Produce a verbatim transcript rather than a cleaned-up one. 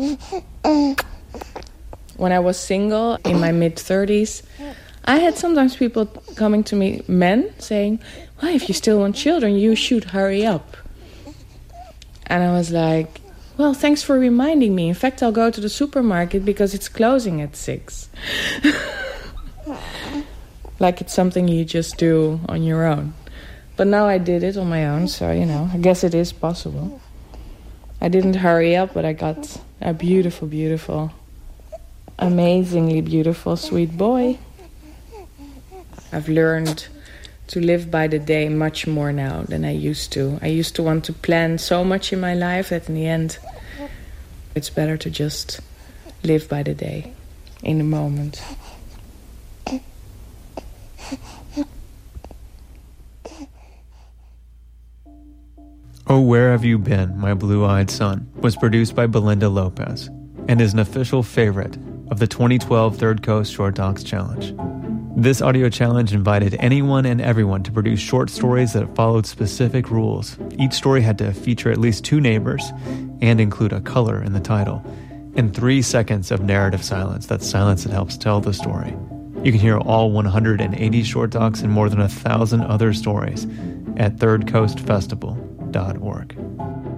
When I was single, in my mid-thirties, I had sometimes people coming to me, men, saying, well, if you still want children, you should hurry up. And I was like, well, thanks for reminding me. In fact, I'll go to the supermarket because it's closing at six. Like it's something you just do on your own. But now I did it on my own, so, you know, I guess it is possible. I didn't hurry up, but I got a beautiful, beautiful, amazingly beautiful, sweet boy. I've learned to live by the day much more now than I used to. I used to want to plan so much in my life that in the end, it's better to just live by the day, in the moment. Oh, Where Have You Been, My Blue-Eyed Son was produced by Belinda Lopez and is an official favorite of the twenty twelve Third Coast Short Talks Challenge. This audio challenge invited anyone and everyone to produce short stories that followed specific rules. Each story had to feature at least two neighbors and include a color in the title, and three seconds of narrative silence, that's silence that helps tell the story. You can hear all one hundred eighty short talks and more than a thousand other stories at third coast festival dot org.